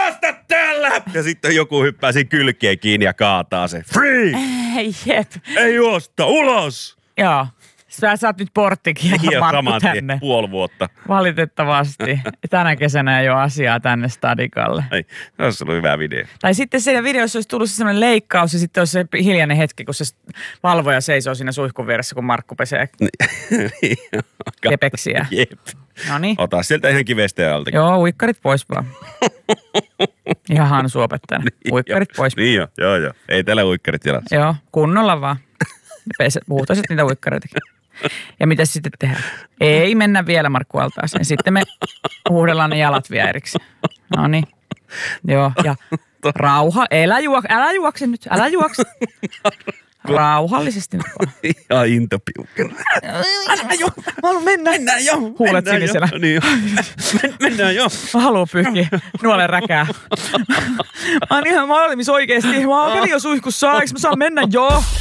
juosta tällä! Ja sitten joku hyppää siinä kylkeen kiinni ja kaataa se. Free! Jep. Ei juosta, ulos! Joo. Sä oot nyt porttikin, Markku, tänne. Puoli vuotta. Valitettavasti. Tänä kesänä ei ole asiaa tänne stadikalle. Ei, se olisi ollut hyvä video. Tai sitten siinä videossa olisi tullut sellainen leikkaus ja sitten olisi se hiljainen hetki, kun se valvoja seisoo siinä suihkun vieressä, kun Markku pesee kepeksiä. Jep. Noniin. Ota sieltä ihan kivestä alta. Joo, uikkarit pois vaan. Ihan Hansu opettajana. Uikkarit pois. Niin joo. Ei täällä uikkarit jalassa. Joo, kunnolla vaan. Puhutaan niitä uikkareitakin. Ja mitä sitten tehdään? Ei mennä vielä Markku altaaseen. Sitten me huudellaan ne jalat vielä erikseen. No niin. Joo, ja rauha. Älä juokse nyt, älä juokse. Rauhallisesti nyt vaan. Ihan intopiukkana. Mä haluan mennä. Mennään jo. Huulet sinisellä. Niin mennään jo. Mä haluan pyyhkiä nuolen räkää. Mä oon ihan valmis oikeesti. Mä oon jo suihkussa. Eikö mä saan mennä jo?